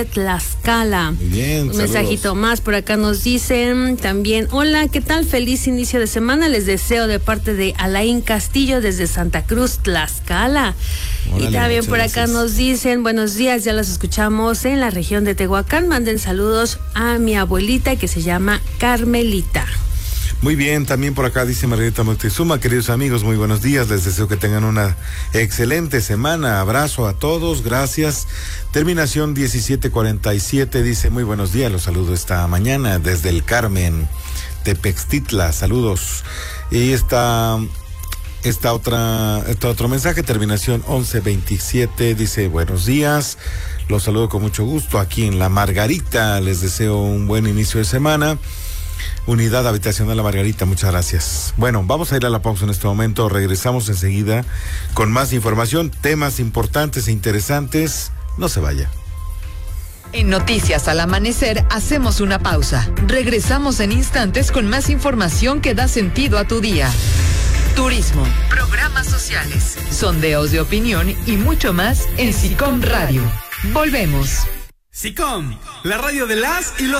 Tlaxcala. Muy bien, un mensajito más por acá nos dicen también: hola, ¿qué tal? Feliz inicio de semana, les deseo de parte de Alain Castillo desde Santa Cruz, Tlaxcala. Órale, y también por acá gracias. nos dicen: buenos días, ya los escuchamos en la región de Tehuacán, manden saludos a mi abuelita que se llama Carmelita. Muy bien, también por acá dice Margarita Moctezuma: queridos amigos, muy buenos días, les deseo que tengan una excelente semana, abrazo a todos, gracias. Terminación 1747 dice: muy buenos días, los saludo esta mañana desde el Carmen, Tepextitla, saludos. Y otro mensaje, terminación 1127, dice: buenos días, los saludo con mucho gusto aquí en La Margarita, les deseo un buen inicio de semana. Unidad Habitacional La Margarita, muchas gracias. Bueno, vamos a ir a la pausa en este momento, regresamos enseguida con más información, temas importantes e interesantes, no se vaya. En Noticias al Amanecer hacemos una pausa. Regresamos en instantes con más información que da sentido a tu día. Turismo, programas sociales, sondeos de opinión y mucho más en SICOM Radio. Volvemos. SICOM, la radio de las y los